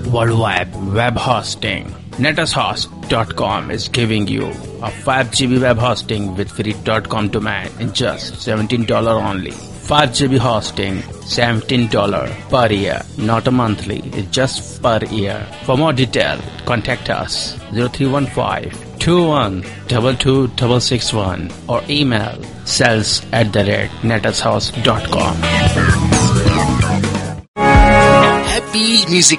worldwide web hosting. NetAsHost.com is giving you a 5 GB web hosting with free .com domain in just $17 only. 5 GB hosting, $17 per year, not a monthly, it's just per year. For more detail, contact us 0315-2122-661 or email sales@netashouse.com. Happy Music